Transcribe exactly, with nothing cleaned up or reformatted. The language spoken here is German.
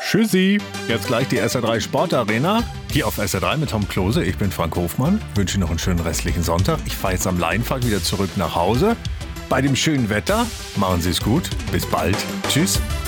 Tschüssi. Jetzt gleich die S R drei Sportarena. Hier auf S R drei mit Tom Klose. Ich bin Frank Hofmann. Wünsche Ihnen noch einen schönen restlichen Sonntag. Ich fahre jetzt am Leinfahrt wieder zurück nach Hause. Bei dem schönen Wetter. Machen Sie es gut. Bis bald. Tschüss.